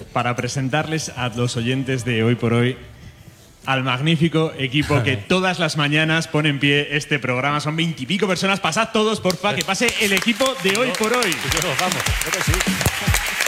para presentarles a los oyentes de Hoy por Hoy al magnífico equipo que todas las mañanas pone en pie este programa. Son 20 y pico personas. Pasad todos, porfa, que pase el equipo de Hoy por Hoy. Nos vamos, creo que sí.